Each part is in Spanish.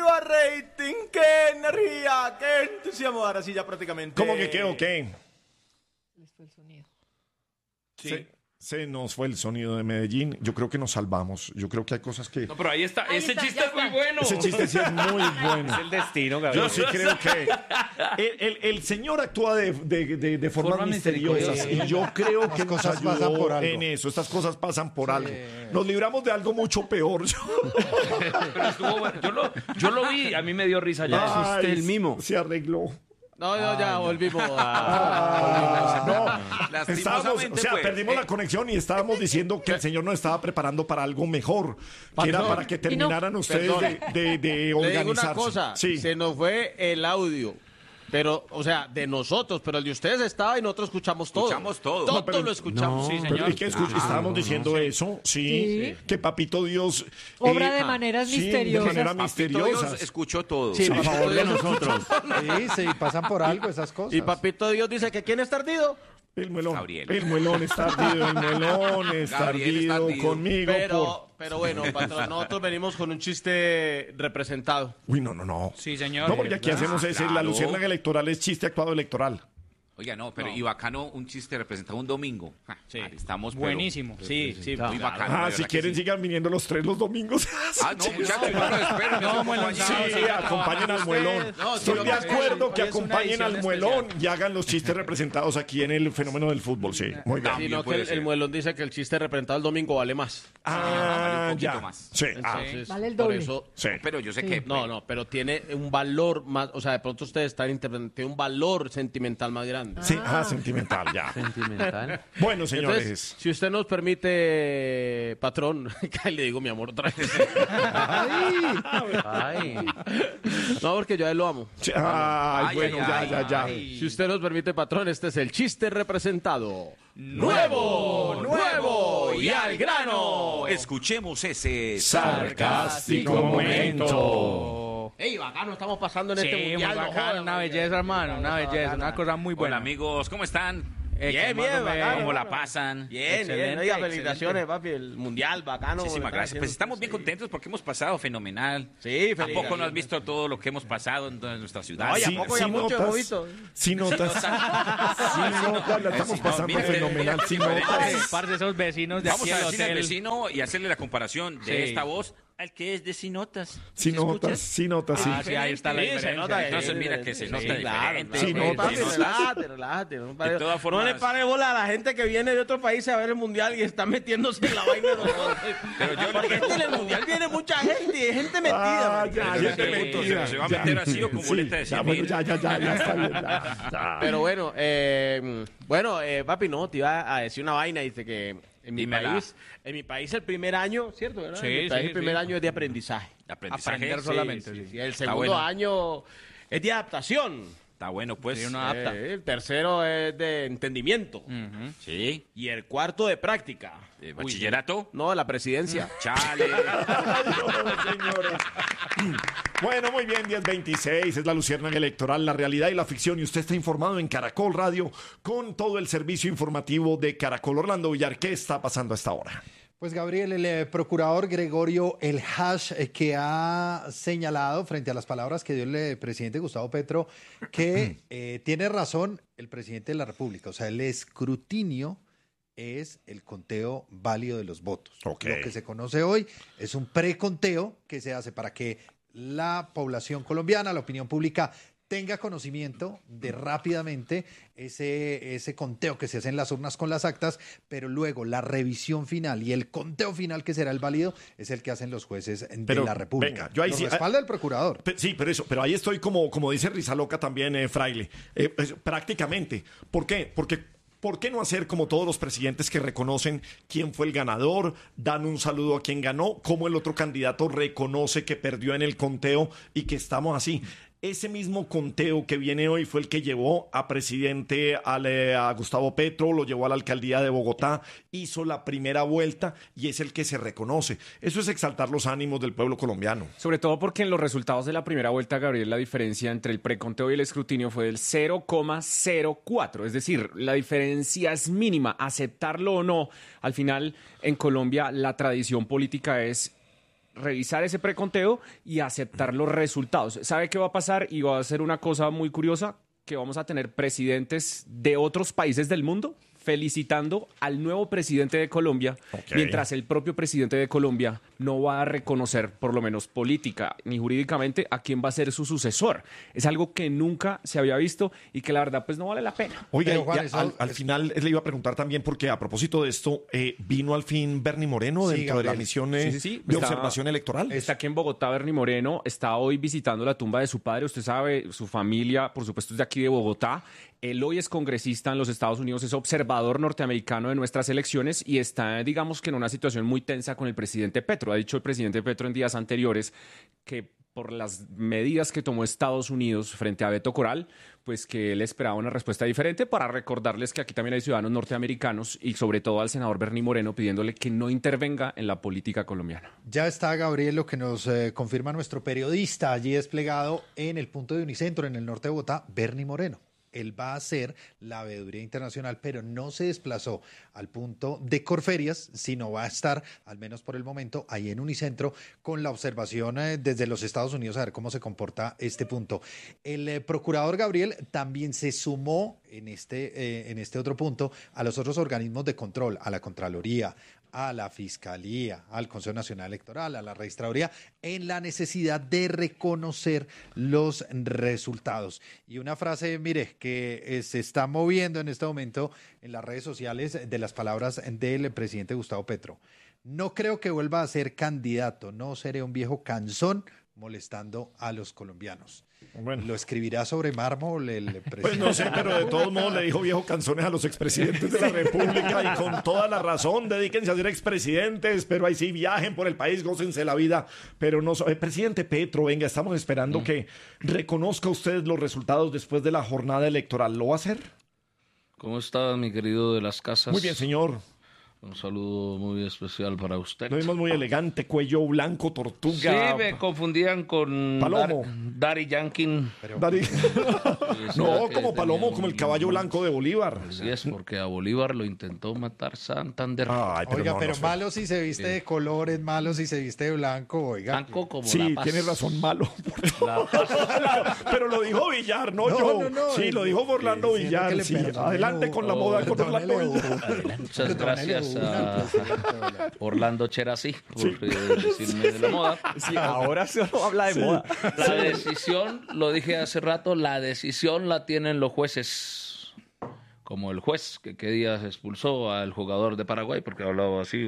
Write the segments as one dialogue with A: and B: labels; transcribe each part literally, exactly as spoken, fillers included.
A: ¡Viva rating! ¡Qué energía! ¡Qué entusiasmo! Ahora sí ya prácticamente...
B: ¿Cómo que qué o qué?
C: Les fue el sonido.
A: Sí.
B: Se, se nos fue el sonido de Medellín. Yo creo que nos salvamos. Yo creo que hay cosas que...
D: No, pero ahí está.
C: Ahí
D: Ese
C: está,
D: chiste
C: ya
D: es muy
C: está.
D: bueno.
B: Ese chiste sí es muy bueno.
E: Es el destino, Gabriel.
B: Yo sí creo que el, el- el señor actúa de, de, de, de formas
E: Forma
B: misteriosas
E: misteriosa.
B: y yo creo que
F: Las
B: nos
F: cosas
B: ayudó
F: pasan por algo.
B: en eso. Estas cosas pasan por algo. Nos libramos de algo mucho peor.
D: Pero estuvo bueno. Yo lo, yo lo vi, a mí me dio risa ya.
B: Ay,
A: el mimo.
B: Se arregló.
F: No, no, ya volvimos.
B: Ah, no,
G: Lastimosamente,
B: estábamos, o sea,
G: pues,
B: perdimos
G: eh.
B: la conexión y estábamos diciendo que el señor nos estaba preparando para algo mejor, que era para que terminaran ustedes de, de, de
F: Le
B: organizarse.
F: digo una cosa,
B: Sí.
F: se nos fue el audio. Pero, o sea, de nosotros, pero el de ustedes estaba y nosotros escuchamos todo.
G: Escuchamos todo.
F: Todo
B: No, pero-
F: lo escuchamos.
D: Sí,
B: Pero,
D: señor.
B: ¿y qué escucha? Estábamos diciendo eso, sí,
C: Sí.
B: que Papito Dios...
C: Obra
B: eh,
C: de maneras
B: sí,
C: misteriosas.
B: de manera
G: Papito
B: misteriosa.
G: Dios escuchó todo.
F: Sí,
E: A
F: Papito
E: favor de
F: Dios-
E: nosotros.
F: Sí, sí, pasan por algo esas cosas. Y Papito Dios dice que ¿quién está ardido?
B: El muelón,
G: Gabriel.
B: el muelón está ardido, el muelón está
G: Gabriel está
B: ardido
G: ardido.
B: conmigo.
F: Pero,
B: por-
F: pero bueno, patrón, nosotros venimos con un chiste representado.
B: Uy, no, no, no.
D: Sí, señor.
B: No, porque aquí hacemos ese, la
G: claro.
B: luciérnaga electoral es chiste actuado electoral.
G: Oiga, no, pero y bacano un chiste representado un domingo. Ja,
F: Sí.
G: ahí estamos, pero
D: Buenísimo.
F: Sí, sí.
G: muy bacano.
B: Ah,
G: de
B: si
G: verdad que
B: quieren
G: sí.
B: sigan viniendo los tres los domingos.
G: Ah, no, muchachos, no, no, esperen.
D: No,
G: no,
D: bueno,
B: Sí,
D: sí,
B: acompañen al muelón.
F: No, sí,
B: Estoy
F: lo
B: de
F: que-
B: acuerdo
F: hoy
B: que
F: es una
B: acompañen
F: edición
B: al muelón y hagan los chistes representados aquí en el fenómeno del fútbol. Sí, muy bien.
F: Sino que
G: puede
F: el,
G: ser.
F: el muelón dice que el chiste representado el domingo vale más.
B: Ah,
G: vale un poquito
B: ya.
G: más.
B: Sí, ah,
F: Entonces,
C: Vale el
F: por
C: doble.
F: eso...
B: sí.
G: Pero yo sé que...
F: No, no, pero tiene un valor más, o sea, de pronto ustedes están interpretando, tiene un valor sentimental más grande.
B: Sí, ah, sentimental, ya.
E: Sentimental.
B: Bueno, señores.
F: Entonces, si usted nos permite, patrón, que le digo mi amor otra vez.
E: Ay.
F: No, porque yo a él lo amo.
B: Sí, ay,
G: Ay,
B: bueno,
G: ay,
B: ya,
G: ay,
B: ya, ya.
G: ay.
F: Si usted nos permite, patrón, este es el chiste representado. ¡Nuevo! ¡Nuevo! ¡Y al grano!
G: Escuchemos ese...
B: Sarcástico momento.
F: ¡Ey, bacano! Estamos pasando en este
D: Sí, muy
F: mundial. no
D: bacano,
F: jodan,
D: una
F: marica.
D: belleza, hermano, una belleza, una cosa muy
G: Hola,
D: buena.
G: amigos, ¿cómo están?
D: Eh,
F: Bien,
D: que
F: bien,
D: más o
F: bacano.
D: menos.
G: ¿Cómo la pasan?
F: Bien, bien.
D: Excelente,
F: Oiga,
D: excelente.
F: felicitaciones, papi. El mundial, bacano.
G: Muchísimas
F: ¿verdad?
G: gracias. Pues estamos bien contentos porque hemos pasado fenomenal.
F: Sí,
G: ¿A poco no has
F: felicidades.
G: visto todo lo que hemos pasado en toda nuestra ciudad?
F: Oye, ¿a poco ya mucho hemos visto?
B: Sí notas. Sí notas, la estamos
G: No,
B: pasando
G: mire,
B: fenomenal.
G: mire,
B: Sí
G: mire,
B: notas.
D: Parce, parce, esos vecinos de
G: Vamos
D: aquí
G: a
D: del
G: decirle al
D: hotel.
G: vecino y hacerle la comparación de
D: Sí.
G: esta voz al que es de Sinotas.
B: Sí
G: ¿Sí
B: notas,
G: escuchas?
B: sí notas, sí.
D: Ah, sí, ahí está la
F: Sí, se
D: diferencia.
F: nota.
G: Entonces, mira que se
F: Sí,
G: nota
F: claro,
G: diferente.
B: Sí,
F: claro.
B: no,
F: papi,
B: sí,
F: relájate, relájate. No, pare-
G: todas formas-
F: no le pare bola a la gente que viene de otro país a ver el mundial y está metiéndose en la vaina de nosotros.
G: Pero yo-
F: Porque es que en el mundial viene mucha gente y hay gente metida.
B: Ah,
F: marica.
B: ya,
G: Pero
B: ya,
G: yo te pregunto,
B: mentira,
G: ¿se va a
B: ya.
G: meter así o con
B: Sí,
G: boleta de
B: ya,
G: cien
B: bueno,
G: mil?
B: ya, ya, ya, ya está bien, ya, ya.
F: Pero bueno, eh, bueno, eh, papi, no, te iba a decir una vaina, dice que en mi
G: Dímela.
F: país, en mi país el primer año, ¿cierto? ¿verdad?
D: Sí,
F: en mi país
D: sí,
F: el primer
D: sí.
F: año es de aprendizaje.
G: De aprendizaje.
D: Aprender
F: Sí,
D: solamente.
F: sí,
D: sí.
F: sí. El
G: Está
F: segundo
G: bueno.
F: año es de adaptación.
G: Está bueno, pues.
D: Sí, uno adapta.
F: Eh, el tercero es de entendimiento.
D: Ujú.
G: Sí.
F: Y el cuarto de práctica.
G: Eh, ¿Bachillerato?
F: No, de la presidencia.
G: Chale.
B: Señores. Bueno, muy bien, diez veintiséis, es la luciérnaga electoral, la realidad y la ficción, y usted está informado en Caracol Radio con todo el servicio informativo de Caracol. Orlando Villar, ¿qué está pasando a esta hora?
H: Pues Gabriel, el eh, procurador Gregorio El Hash, eh, que ha señalado frente a las palabras que dio el eh, presidente Gustavo Petro, que eh, tiene razón el presidente de la República. O sea, el escrutinio es el conteo válido de los votos.
B: Ok.
H: Lo que se conoce hoy es un preconteo que se hace para que la población colombiana, la opinión pública, tenga conocimiento de rápidamente ese, ese conteo que se hace en las urnas con las actas, pero luego la revisión final y el conteo final, que será el válido, es el que hacen los jueces de
B: Pero,
H: la República.
B: venga, yo ahí
H: Lo
B: sí-
H: respalda el procurador.
B: Pe- Sí, pero eso, pero ahí estoy como, como dice Rizaloca también, eh, Fraile, eh, es- prácticamente. ¿Por qué? Porque ¿por qué no hacer como todos los presidentes que reconocen quién fue el ganador, dan un saludo a quien ganó, cómo el otro candidato reconoce que perdió en el conteo y que estamos así? Ese mismo conteo que viene hoy fue el que llevó a presidente al, eh, a Gustavo Petro, lo llevó a la alcaldía de Bogotá, hizo la primera vuelta y es el que se reconoce. Eso es exaltar los ánimos del pueblo colombiano.
E: Sobre todo porque en los resultados de la primera vuelta, Gabriel, la diferencia entre el preconteo y el escrutinio fue del cero coma cero cuatro. Es decir, la diferencia es mínima. Aceptarlo o no, al final en Colombia la tradición política es revisar ese preconteo y aceptar los resultados. ¿Sabe qué va a pasar? Y va a ser una cosa muy curiosa, que vamos a tener presidentes de otros países del mundo felicitando al nuevo presidente de Colombia,
B: Okay.
E: mientras el propio presidente de Colombia no va a reconocer, por lo menos política ni jurídicamente, a quién va a ser su sucesor. Es algo que nunca se había visto y que la verdad pues no vale la pena.
B: Oiga,
H: Pero, Juan,
B: ya
H: eso
B: al, al
H: es-
B: final le iba a preguntar también, porque a propósito de esto, eh, vino al fin Bernie Moreno
H: Sí,
B: dentro de la
H: Gabriel.
B: misión eh,
E: Sí, sí, sí.
B: de
E: Está-
B: observación electoral.
E: Está aquí en Bogotá, Bernie Moreno, está hoy visitando la tumba de su padre. Usted sabe, su familia, por supuesto, es de aquí de Bogotá. Él hoy es congresista en los Estados Unidos, es observador norteamericano de nuestras elecciones y está, digamos que en una situación muy tensa con el presidente Petro. Ha dicho el presidente Petro en días anteriores que por las medidas que tomó Estados Unidos frente a Beto Coral, pues que él esperaba una respuesta diferente, para recordarles que aquí también hay ciudadanos norteamericanos y sobre todo al senador Bernie Moreno pidiéndole que no intervenga en la política colombiana.
H: Ya está, Gabriel, lo que nos eh, confirma nuestro periodista allí desplegado en el punto de Unicentro, en el norte de Bogotá, Bernie Moreno. Él va a hacer la veeduría internacional, pero no se desplazó al punto de Corferias, sino va a estar, al menos por el momento, ahí en Unicentro, con la observación eh, desde los Estados Unidos a ver cómo se comporta este punto. El eh, procurador Gabriel también se sumó en este, eh, en este otro punto a los otros organismos de control, a la Contraloría, a la Fiscalía, al Consejo Nacional Electoral, a la Registraduría, en la necesidad de reconocer los resultados. Y una frase, mire, que eh, se está moviendo en este momento en las redes sociales de las palabras del presidente Gustavo Petro. No creo que vuelva a ser candidato, no seré un viejo cansón molestando a los colombianos.
B: Bueno.
H: ¿Lo escribirá sobre mármol el presidente?
B: Pues no sé, pero de todos modos le dijo viejo canzones a los expresidentes de la República y con toda la razón, dedíquense a ser expresidentes, pero ahí sí viajen por el país, gócense la vida, pero no... so- eh, presidente Petro, venga, estamos esperando
D: Mm.
B: que reconozca usted los resultados después de la jornada electoral. ¿Lo va a hacer?
D: ¿Cómo está, mi querido de las casas?
B: Muy bien, señor.
D: Un saludo muy especial para usted.
B: Lo vimos muy elegante, cuello blanco,
D: Sí,
B: tortuga.
D: me confundían con
B: Palomo.
D: Dar- Daddy Yankee.
B: Dari- no,
D: que
B: como Palomo,
D: tenía
B: como el
D: un-
B: caballo blanco de Bolívar.
D: Así es, porque a Bolívar lo intentó matar Santander.
B: Ay, pero
H: Oiga,
B: no,
H: pero
B: no sé.
H: malo si se viste de colores, malo si se viste de blanco, oiga.
D: Blanco como
B: Sí,
D: la paz.
B: tiene razón, malo.
D: La paz.
B: Pero lo dijo Villar, no,
H: No,
B: yo.
H: no, no,
B: sí,
H: eh,
B: lo dijo Orlando
H: diciendo que
B: Villar.
H: le
B: Sí.
H: perdone
B: Adelante
H: lo-
B: con la
D: oh,
B: moda con
H: perdónele
B: Orlando
H: una.
B: Villar.
D: Muchas
H: Perdónele
D: gracias
H: una,
D: a
H: presidente, hola.
D: Orlando Cherasí por eh, decirme de la moda.
E: Sí, ahora solo habla de moda.
D: La decisión, lo dije hace rato, la decisión la tienen los jueces. Como el juez que qué días expulsó al jugador de Paraguay porque hablaba así.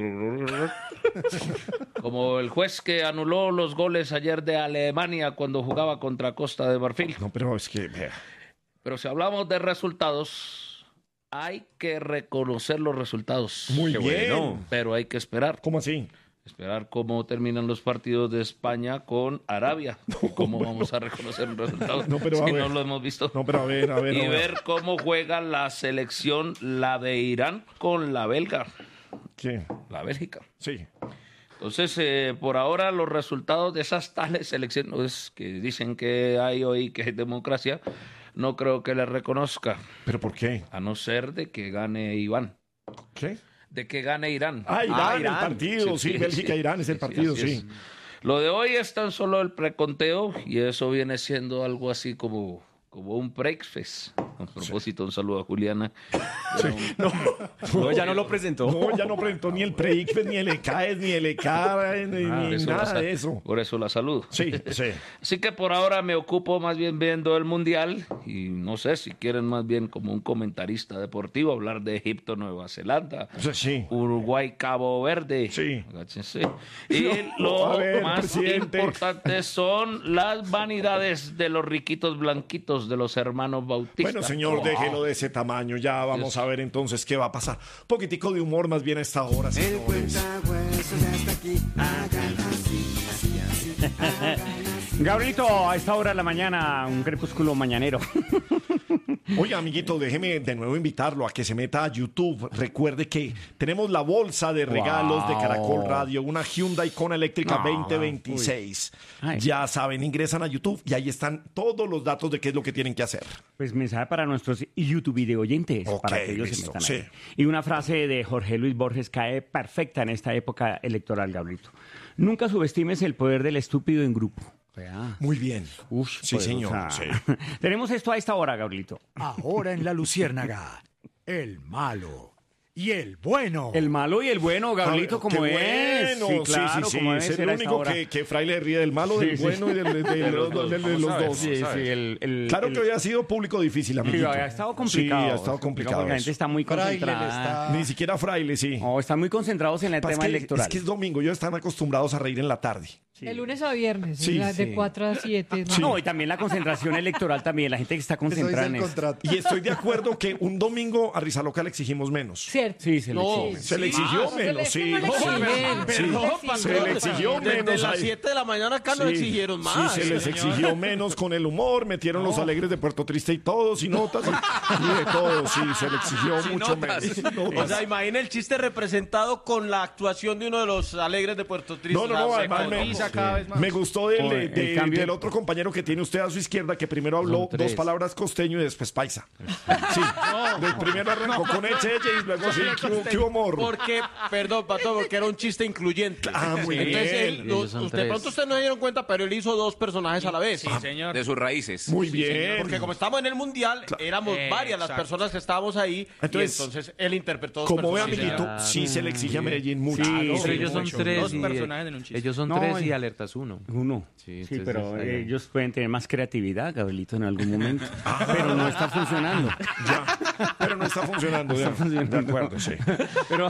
D: Como el juez que anuló los goles ayer de Alemania cuando jugaba contra Costa de Marfil.
B: No, pero es que. vea.
D: Pero si hablamos de resultados, hay que reconocer los resultados.
B: Muy
E: Qué
B: bien.
E: bueno.
D: Pero hay que esperar.
B: ¿Cómo así?
D: Esperar cómo terminan los partidos de España con Arabia. ¿Cómo vamos a reconocer los resultados
B: No, pero a
D: si
B: ver.
D: no lo hemos visto?
B: No, pero a ver, a ver.
D: Y
B: a ver.
D: ver cómo juega la selección, la de Irán con la belga,
B: ¿Qué?
D: la Bélgica.
B: Sí.
D: Entonces, eh, por ahora, los resultados de esas tales elecciones que dicen que hay hoy, que hay democracia, no creo que les reconozca,
B: ¿Pero por qué?
D: a no ser de que gane Iván,
B: ¿Qué?
D: de que gane Irán.
B: Ah, Irán,
E: Ah,
B: el
E: Irán.
B: partido. Sí,
D: Sí, sí,
B: Bélgica-Irán es el
D: sí,
B: partido,
D: así
B: sí.
D: es. Lo de hoy es tan solo el preconteo y eso viene siendo algo así como, como un breakfast. A propósito, un saludo a Juliana.
E: No, ya no lo presentó.
B: No, ya no presentó ni el pre-ICFES, ni el ECAES, ni el ECAR, ni,
D: Por
B: ni
D: eso la
B: nada
D: sa-
B: de eso.
D: Por eso la saludo.
B: Sí, sí.
D: Así que por ahora me ocupo más bien viendo el Mundial y no sé si quieren más bien como un comentarista deportivo hablar de Egipto, Nueva Zelanda,
B: O sea, sí.
D: Uruguay, Cabo Verde.
B: Sí.
D: Agáchense. Y
B: No,
D: lo
B: a ver,
D: más
B: presidente.
D: importante son las vanidades de los riquitos blanquitos de los hermanos Bautista.
B: Bueno, señor,
D: Oh.
B: déjelo de ese tamaño. Ya vamos a ver entonces qué va a pasar. Un poquitico de humor más bien a esta hora, señores.
I: Gabrielito, a esta hora de la mañana, un crepúsculo mañanero.
B: Oye, amiguito, déjeme de nuevo invitarlo a que se meta a YouTube. Recuerde que tenemos la bolsa de regalos de Caracol Radio, una Hyundai Kona eléctrica
I: No,
B: veinte veintiséis.
I: Ay.
B: Ya saben, ingresan a YouTube y ahí están todos los datos de qué es lo que tienen que hacer.
I: Pues mensaje para nuestros YouTube video oyentes,
B: Ok,
I: para que ellos
B: listo,
I: se metan
B: sí.
I: ahí. Y una frase de Jorge Luis Borges cae perfecta en esta época electoral, Gabrielito. Nunca subestimes el poder del estúpido en grupo. Vea.
B: Muy bien.
I: Uf,
B: Sí,
I: pues,
B: señor,
I: o sea,
B: sí.
I: Tenemos esto a esta hora, Gabrielito.
J: Ahora en La Luciérnaga, el malo y el bueno.
I: El malo y el bueno, Gabrielito, como
B: Qué
I: es.
B: bueno.
I: Sí, claro,
B: sí, sí,
I: como
B: sí.
I: es.
B: Es el
I: era a esta
B: único
I: hora.
B: que, que Fraile ríe del malo,
I: Sí,
B: del
I: sí.
B: bueno y del, del- del-
E: los dos,
B: del- de
E: vamos
B: los
E: a ver,
B: dos.
I: Sí,
E: ¿sabes?
I: sí, el, el-
B: Claro
I: el-
B: que había sido público difícil,
I: sí,
B: amiguito.
I: ha estado complicado.
B: Sí, ha estado complicado.
I: Porque la
B: eso.
I: gente está muy
H: Fraile le
I: concentrada.
H: está-
B: Ni siquiera Fraile, sí.
I: No, están muy concentrados en el
B: Pasa
I: tema
B: que-
I: electoral.
B: Es que es domingo, ellos están acostumbrados a reír en la tarde.
I: Sí.
C: De lunes a viernes,
B: Sí,
C: o sea, de
I: sí.
C: cuatro a siete. ¿no?
I: No, y también la concentración electoral también, la gente que está
H: Eso dice
I: concentrada en
H: el
I: eso.
H: contrato.
B: Y estoy de acuerdo que un domingo a Rizaloca le exigimos menos.
C: Cierto.
I: Sí, se le
F: No,
I: exige.
B: Se le exigió
C: se
B: menos,
C: le-
B: sí.
C: no le
B: Sí.
C: exigen.
B: Sí.
F: Perdón,
B: Se
F: patrón.
B: le exigió
F: Desde
B: menos
F: las
B: ahí.
F: siete de la mañana acá nos
B: Sí.
F: exigieron más.
B: Sí, se les exigió menos con el humor, metieron los alegres de Puerto Triste y todos, y notas, y, y de todo, sí, se le exigió
G: Sin
B: mucho
G: notas.
B: menos. Sin
F: O
B: notas.
F: sea, imagina el chiste representado con la actuación de uno de los alegres de Puerto Triste.
B: No, no, no,
F: O sea,
B: además
F: se
B: me,
F: cotiza cada vez más.
B: me gustó del,
I: Por
B: de-
I: el
B: de-
I: cambio-
B: del otro compañero que tiene usted a su izquierda, que primero habló
E: Son tres.
B: dos palabras costeño y después paisa. Sí, del primero arrancó con eche, eche, y luego sí, ¿qué hubo- qué humor?
F: Porque, perdón, Pato, porque era un chiste incluyente.
B: Ah, muy
F: Entonces,
B: bien.
F: él-
E: Y ellos son
F: usted,
E: tres.
F: pronto ustedes no se dieron cuenta, pero él hizo dos personajes a la vez.
G: De sus raíces.
B: Muy bien.
F: Porque como estamos en el mundial, éramos varias las personas que estábamos ahí.
B: Entonces,
F: y entonces él interpretó dos
B: Como ve,
F: personajes.
B: amiguito,
E: Claro.
B: sí se le exige a Medellín mucho.
I: Sí,
B: Ah, no,
I: pero
E: Pero ellos son
B: mucho.
E: tres.
F: Dos
E: y-
F: personajes en un chiste.
E: Ellos son
I: No,
E: tres y
I: y-
E: alertas uno.
I: Uno.
E: Sí,
I: Sí,
E: entonces,
I: pero
E: ahí-
I: ellos pueden tener más creatividad, Gabrielito, en algún momento. Pero no está funcionando.
B: Ya, pero no está funcionando. ya. De acuerdo, sí.
I: Pero.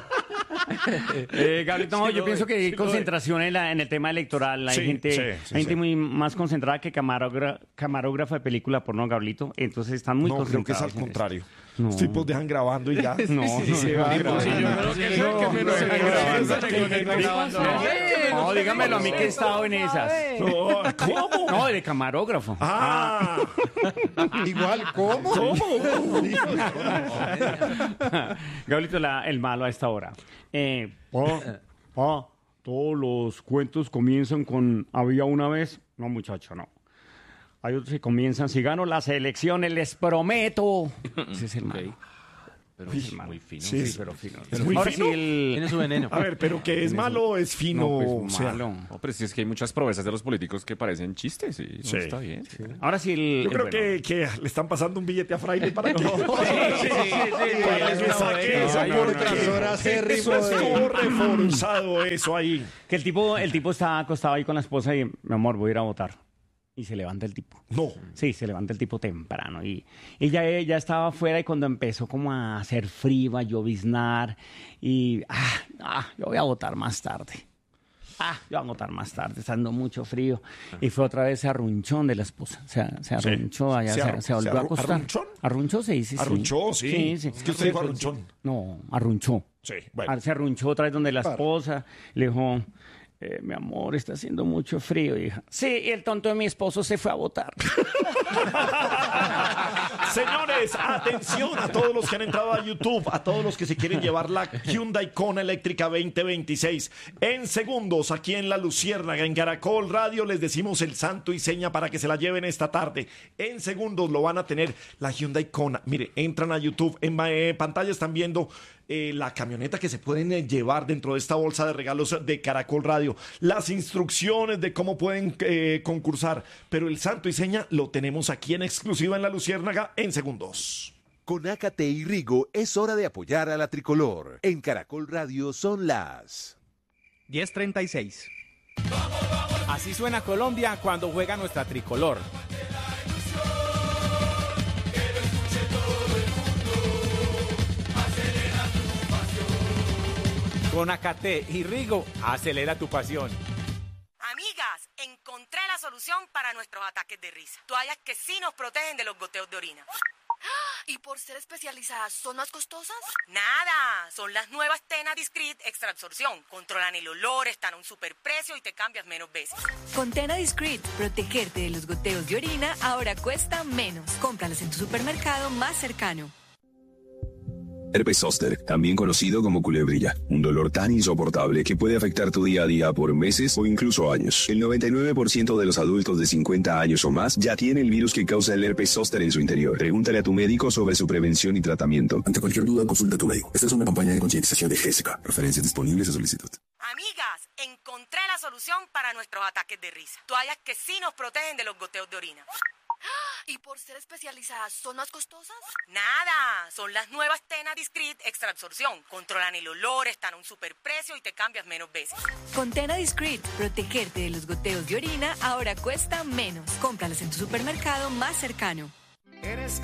I: Eh, Gabrielito, no,
F: Sí
I: yo
F: lo
I: pienso
F: ve,
I: que hay
F: sí lo ve.
I: concentración en, la- en el tema electoral. Hay
B: Sí,
I: gente,
B: sí,
I: hay
B: sí,
I: gente
B: sí.
I: muy más concentrada que camarógra- camarógrafa de película porno, Gabrielito. Entonces están muy
B: No, creo que es
I: concentrados.
B: al
I: en
B: contrario.
I: No.
B: Los tipos dejan grabando y ya.
I: No,
B: Y
I: no,
B: se
I: no,
B: va
I: no,
B: grabando.
I: sí, yo creo
F: que es el que menos se
I: eso. No, no, dígamelo a mí que he estado en esas.
B: No, ¿cómo?
I: No, de camarógrafo.
B: Ah,
H: Igual, ¿cómo?
I: Gabrielito, la- el malo a esta hora. Eh, pa, pa, todos los cuentos comienzan con había una vez. No, muchacho, no. Hay otros que comienzan, si gano las elecciones, les prometo. Ese es el malo.
E: Pero es muy fino.
B: sí,
I: Sí, pero fino.
B: es muy
I: Ahora
B: fino.
I: sí, el...
E: Tiene su veneno.
B: A ver, pero que es malo o es fino.
I: No, pues,
B: o sea,
I: malo.
E: No, pero si es que hay muchas promesas de los políticos que parecen chistes y no
B: Sí.
E: está bien.
I: Ahora sí, el...
B: Yo
I: el
B: creo
I: bueno.
B: que, que le están pasando un billete a Fraile para que,
F: Sí, sí, sí, sí.
B: para
F: Es
B: que
F: una
B: saque
F: buena.
B: eso.
H: Hay
B: porque
H: un transor acérrimo
B: eso es
H: de-
B: todo reforzado, eso ahí.
I: Que el tipo, el tipo está acostado ahí con la esposa y, mi amor, voy a ir a votar. Y se levanta el tipo.
B: No.
I: Sí, se levanta el tipo temprano. Y, y ya, ya estaba afuera y cuando empezó como a hacer frío, a lloviznar. Y, ah, ah, yo voy a votar más tarde. Ah, yo voy a votar más tarde, está dando mucho frío. Y fue otra vez ese arrunchón de la esposa. Se, se arrunchó allá,
B: Se
I: se,
B: arru-
I: se volvió
B: se
I: a
B: arru-
I: acostar.
B: ¿arrunchón?
I: ¿Arrunchó se dice? Sí.
B: Arrunchó, sí.
I: Sí, sí.
B: Es que usted dijo arrunchón.
I: No, arrunchó.
B: Sí, bueno.
I: Se arrunchó otra vez donde la
H: Claro.
I: esposa le dijo, eh, mi amor, está haciendo mucho frío, hija. Sí, y el tonto de mi esposo se fue a votar.
B: Señores, atención a todos los que han entrado a YouTube, a todos los que se quieren llevar la Hyundai Kona eléctrica veinte veintiséis. En segundos, aquí en La Luciérnaga, en Caracol Radio, les decimos el santo y seña para que se la lleven esta tarde. En segundos lo van a tener la Hyundai Kona. Mire, entran a YouTube, en eh, pantalla están viendo eh, la camioneta que se pueden eh, llevar dentro de esta bolsa de regalos de Caracol Radio, las instrucciones de cómo pueden eh, concursar, pero el santo y seña lo tenemos aquí en exclusiva en La Luciérnaga en segundos.
K: Con Ácate y Rigo es hora de apoyar a la tricolor. En Caracol Radio son las
L: diez treinta y seis. Así suena Colombia cuando juega nuestra tricolor. Con Acate y Rigo, acelera tu pasión.
M: Amigas, encontré la solución para nuestros ataques de risa. Toallas que sí nos protegen de los goteos de orina.
N: ¿Y por ser especializadas son más costosas?
M: Nada, son las nuevas Tena Discreet Extra Absorción. Controlan el olor, están a un superprecio y te cambias menos veces.
O: Con Tena Discreet, protegerte de los goteos de orina ahora cuesta menos. Cómpralas en tu supermercado más cercano.
P: Herpes zóster, también conocido como culebrilla, un dolor tan insoportable que puede afectar tu día a día por meses o incluso años. El noventa y nueve por ciento de los adultos de cincuenta años o más ya tiene el virus que causa el herpes zóster en su interior. Pregúntale a tu médico sobre su prevención y tratamiento.
Q: Ante cualquier duda, consulta a tu médico. Esta es una campaña de concientización de G S K. Referencias disponibles a solicitud.
M: Amigas, Encontré la solución para nuestros ataques de risa. Toallas que sí nos protegen de los goteos de orina.
N: ¿Y por ser especializadas son más costosas?
M: Nada, son las nuevas Tena Discreet Extra Absorción. Controlan el olor, están a un superprecio y te cambias menos veces.
O: Con Tena Discreet, protegerte de los goteos de orina ahora cuesta menos. Cómpralas en tu supermercado más cercano.
J: ¿Eres